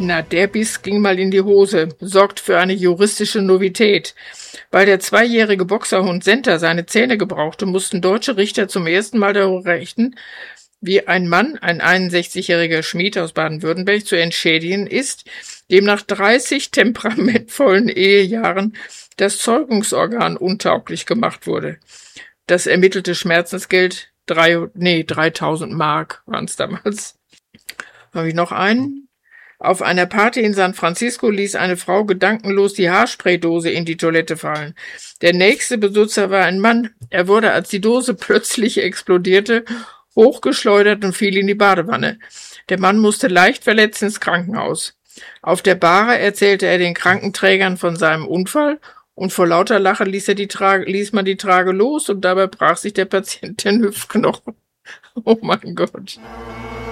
Na, der Biss ging mal in die Hose, sorgt für eine juristische Novität. Weil der 2-jährige Boxerhund Senta seine Zähne gebrauchte, mussten deutsche Richter zum ersten Mal darüber richten, wie ein Mann, ein 61-jähriger Schmied aus Baden-Württemberg, zu entschädigen ist, dem nach 30 temperamentvollen Ehejahren das Zeugungsorgan untauglich gemacht wurde. Das ermittelte Schmerzensgeld 3.000 Mark waren es damals. Habe ich noch einen? Auf einer Party in San Francisco ließ eine Frau gedankenlos die Haarspraydose in die Toilette fallen. Der nächste Besitzer war ein Mann. Er wurde, als die Dose plötzlich explodierte, hochgeschleudert und fiel in die Badewanne. Der Mann musste leicht verletzt ins Krankenhaus. Auf der Bahre erzählte er den Krankenträgern von seinem Unfall und vor lauter Lache ließ man die Trage los und dabei brach sich der Patient den Hüftknochen. Oh mein Gott.